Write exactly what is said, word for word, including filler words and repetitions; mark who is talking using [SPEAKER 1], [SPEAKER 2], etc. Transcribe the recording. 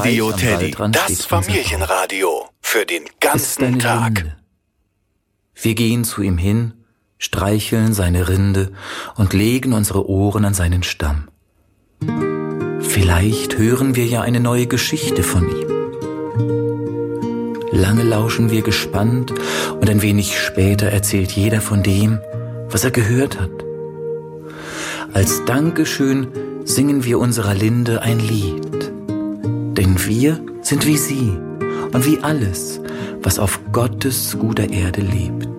[SPEAKER 1] Radio Teddy, das Familienradio für den ganzen Tag.
[SPEAKER 2] Rinde. Wir gehen zu ihm hin, streicheln seine Rinde und legen unsere Ohren an seinen Stamm. Vielleicht hören wir ja eine neue Geschichte von ihm. Lange lauschen wir gespannt und ein wenig später erzählt jeder von dem, was er gehört hat. Als Dankeschön singen wir unserer Linde ein Lied. Denn wir sind wie sie und wie alles, was auf Gottes guter Erde lebt.